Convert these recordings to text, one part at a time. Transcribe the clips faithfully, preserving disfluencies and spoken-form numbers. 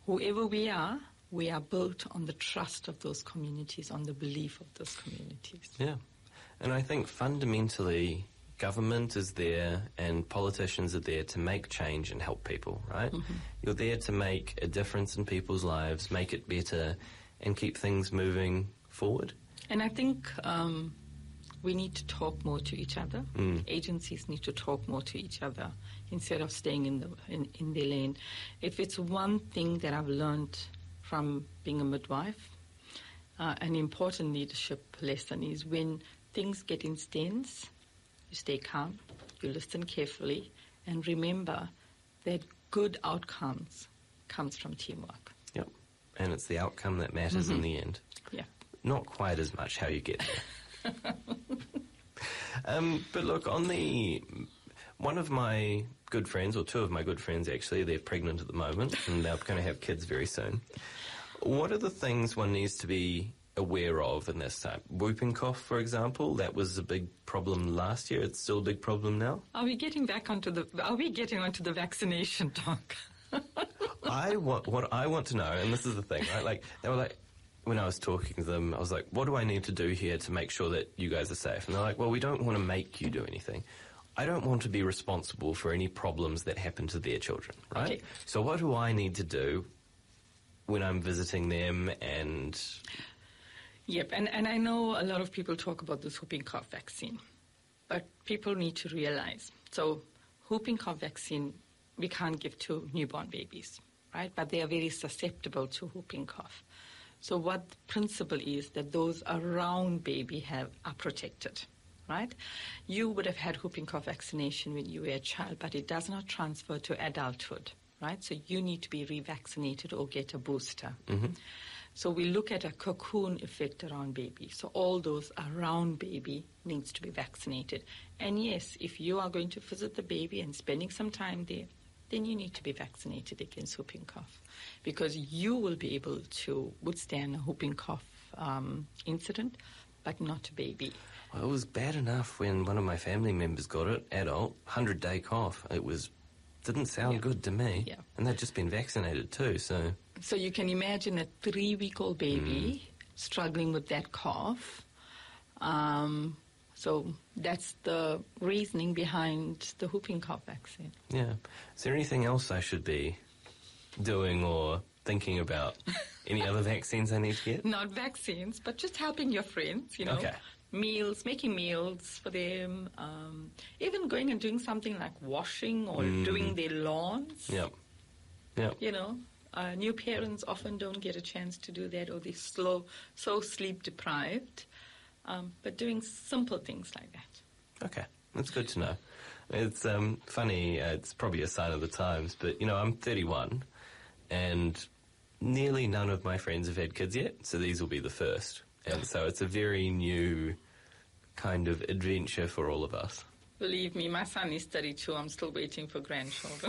whoever we are, we are built on the trust of those communities, on the belief of those communities. Yeah. And I think fundamentally government is there and politicians are there to make change and help people, right? Mm-hmm. You're there to make a difference in people's lives, make it better, and keep things moving forward. And I think um, we need to talk more to each other. Mm. Agencies need to talk more to each other instead of staying in, the, in, in their lane. If it's one thing that I've learned from being a midwife, uh, an important leadership lesson is when things get intense, you stay calm, you listen carefully, and remember that good outcomes comes from teamwork. Yep. And it's the outcome that matters mm-hmm. in the end. Yeah. Not quite as much how you get there. um, but look, on the... One of my good friends, or two of my good friends actually, they're pregnant at the moment, and they're going to have kids very soon. What are the things one needs to be aware of in this time? Whooping cough, for example, that was a big problem last year. It's still a big problem now. Are we getting back onto the? Are we getting onto the vaccination talk? I want what I want to know, and this is the thing, right? Like they were like, when I was talking to them, I was like, "What do I need to do here to make sure that you guys are safe?" And they're like, "Well, we don't want to make you do anything. I don't want to be responsible for any problems that happen to their children, right? Okay. So what do I need to do when I'm visiting them and?" Yep, and, and I know a lot of people talk about this whooping cough vaccine, but people need to realize, so whooping cough vaccine we can't give to newborn babies, right? But they are very susceptible to whooping cough. So what the principle is that those around baby have are protected, right? You would have had whooping cough vaccination when you were a child, but it does not transfer to adulthood, right? So you need to be revaccinated or get a booster. Mm-hmm. So we look at a cocoon effect around baby. So all those around baby needs to be vaccinated. And yes, if you are going to visit the baby and spending some time there, then you need to be vaccinated against whooping cough because you will be able to withstand a whooping cough um, incident, but not a baby. Well, it was bad enough when one of my family members got it, adult, hundred-day cough. It was didn't sound yeah. good to me. Yeah. And they'd just been vaccinated too, so... So you can imagine a three-week-old baby mm. struggling with that cough. Um, so that's the reasoning behind the whooping cough vaccine. Yeah. Is there anything else I should be doing or thinking about? Any other vaccines I need to get? Not vaccines, but just helping your friends, you know. Okay. Meals, making meals for them, um, even going and doing something like washing or mm. doing their lawns. Yep. Yep. You know, uh, new parents often don't get a chance to do that or they're slow, so sleep deprived. Um, but doing simple things like that. Okay, that's good to know. It's um, funny, uh, it's probably a sign of the times, but, you know, I'm thirty-one and nearly none of my friends have had kids yet, so these will be the first. And so it's a very new kind of adventure for all of us. Believe me, my son is thirty-two. I'm still waiting for grandchildren.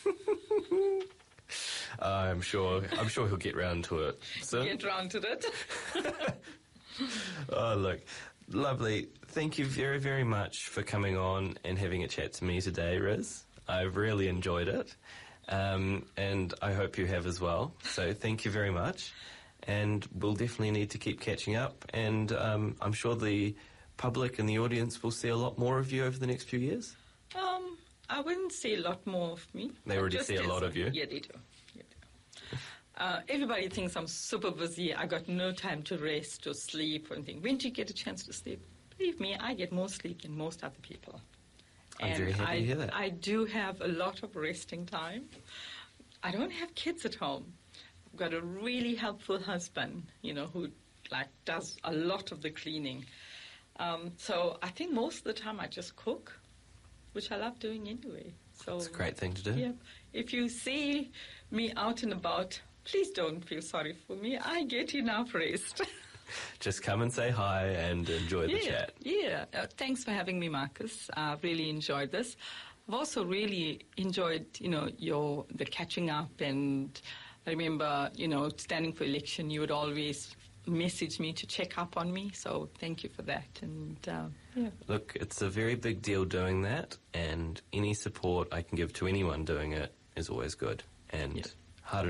uh, I'm sure. I'm sure he'll get round to it. So get round to it. Oh, look, lovely. Thank you very, very much for coming on and having a chat to me today, Riz. I've really enjoyed it, um, and I hope you have as well. So thank you very much. And we'll definitely need to keep catching up. And um, I'm sure the public and the audience will see a lot more of you over the next few years. Um, I wouldn't say a lot more of me. They already see a lot of you? Yeah, they do. Yeah, they do. Uh, everybody thinks I'm super busy. I got no time to rest or sleep or anything. When do you get a chance to sleep? Believe me, I get more sleep than most other people. I'm and very happy I, to hear that. I do have a lot of resting time. I don't have kids at home. I've got a really helpful husband, you know, who like does a lot of the cleaning. Um, so I think most of the time I just cook, which I love doing anyway. So it's a great thing to do. Yeah. If you see me out and about, please don't feel sorry for me. I get enough rest. Just come and say hi and enjoy the yeah, chat. Yeah. Uh, thanks for having me, Marcus. I've really enjoyed this. I've also really enjoyed, you know, your the catching up, and I remember, you know, standing for election, you would always message me to check up on me. So thank you for that. And uh, yeah. Look, it's a very big deal doing that, and any support I can give to anyone doing it is always good. And yeah.